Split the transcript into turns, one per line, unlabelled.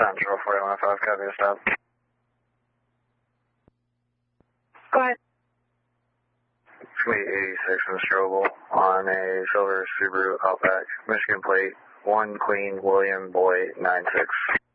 Central 4115, copy the stop.
Go ahead.
Suite 86 in Strobel on a silver Subaru Outback, Michigan plate 1 Queen William Boy 96.